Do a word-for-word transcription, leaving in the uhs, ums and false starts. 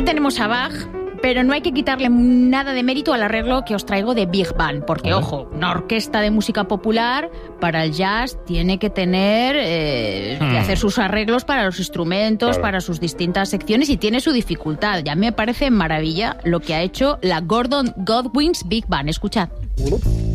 tenemos a Bach, pero no hay que quitarle nada de mérito al arreglo que os traigo de Big Band, porque, ¿Vale? ojo, una orquesta de música popular para el jazz tiene que tener, eh, Hmm. que hacer sus arreglos para los instrumentos, Claro. para sus distintas secciones, y tiene su dificultad. Y a mí me parece maravilla lo que ha hecho la Gordon Godwin's Big Band. Escuchad. Uno.